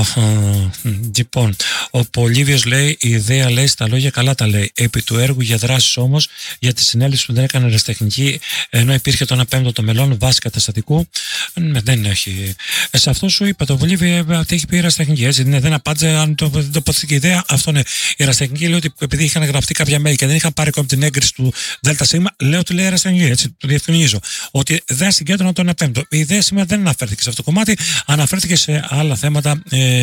Λοιπόν, ο Πολύβιος λέει: η ιδέα λέει στα λόγια, καλά τα λέει. Επί του έργου για δράσεις όμως, για τη συνέλευση που δεν έκανε ερασιτεχνική, ενώ υπήρχε το 1/5 των μελών βάση καταστατικού, δεν έχει. Σε αυτό σου είπα το Πολύβιο ότι έχει πει ερασιτεχνική. Έτσι, δεν απάντησε αν το τοποθετική ιδέα. Αυτό είναι. Η ερασιτεχνική λέει ότι επειδή είχαν γραφτεί κάποια μέλη και δεν είχαν πάρει ακόμη την έγκριση του ΔΣ, λέω ότι λέει ερασιτεχνική. Έτσι, το διευκρινίζω. Ότι δεν συγκέντρωναν το 1/5. Η ιδέα σήμερα δεν αναφέρθηκε σε αυτό το κομμάτι, αναφέρθηκε σε άλλα θέματα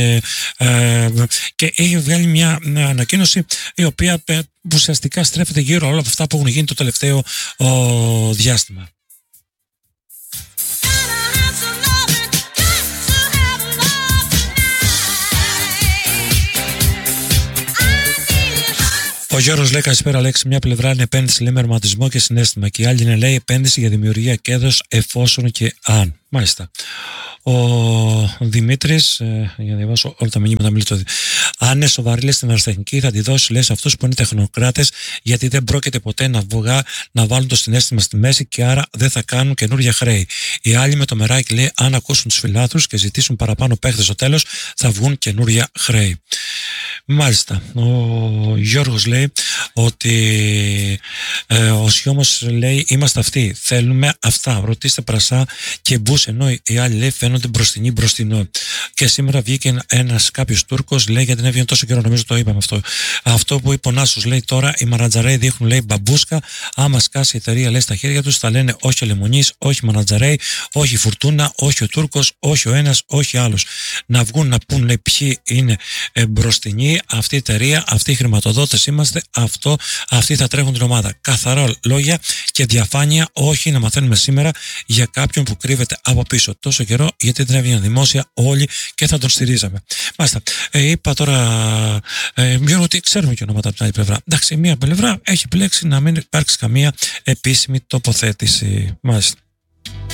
και έχει βγάλει μια ανακοίνωση η οποία ουσιαστικά στρέφεται γύρω όλα από αυτά που έχουν γίνει το τελευταίο διάστημα. Ο Γιώργος λέει: καλησπέρα, Αλέξη. Μια πλευρά είναι επένδυση, λέμε, ρομαντισμό και συναίσθημα, και η άλλη είναι, λέει, επένδυση για δημιουργία κέρδους εφόσον και αν. Μάλιστα. Ο Δημήτρης, για να διαβάσω όλα τα μηνύματα, μιλήσω. Αν είναι σοβαρή, λέει, στην αεραστεχνική, θα τη δώσει, λέει, σε αυτούς που είναι τεχνοκράτες, γιατί δεν πρόκειται ποτέ να βάλουν το συναίσθημα στη μέση και άρα δεν θα κάνουν καινούργια χρέη. Οι άλλοι με το μεράκι, λέει, αν ακούσουν τους φιλάθλους και ζητήσουν παραπάνω παίχτες στο τέλος, θα βγουν καινούργια χρέη. Μάλιστα. Ο Γιώργος λέει ότι ο Σιώμος λέει: είμαστε αυτοί. Θέλουμε αυτά. Ρωτήστε Πρασά και Μπούς, ενώ οι άλλοι, λέει, φαίνονται μπροστινό. Και σήμερα βγήκε ένας κάποιος Τούρκος, λέει, γιατί δεν έβγαινε τόσο καιρό, νομίζω το είπαμε αυτό. Αυτό που είπε ο Νάσος, λέει, τώρα οι μανατζαρέοι δείχνουν, λέει, μπαμπούσκα. Άμα σκάσει η εταιρεία, λέει, στα χέρια τους, θα λένε όχι ο Λεμονής, όχι μανατζαρέοι, όχι η Φουρτούνα, όχι ο Τούρκος, όχι ο ένας, όχι άλλος. Να βγουν να πούν, λέει, ποιοι είναι μπροστινοί, αυτή η εταιρεία, αυτοί οι χρηματοδότες είμαστε, αυτοί θα τρέχουν την ομάδα. Καθαρά λόγια και διαφάνεια, όχι να μαθαίνουμε σήμερα για κάποιον που κρύβεται από πίσω τόσο καιρό, γιατί δεν έβγαινε δημόσια όλοι και θα τον στηρίζαμε. Μάλιστα. Είπα τώρα, Γιώργο, ότι ξέρουμε και ονόματα από την άλλη πλευρά. Εντάξει, μία πλευρά έχει επιλέξει να μην υπάρξει καμία επίσημη τοποθέτηση. Μάλιστα.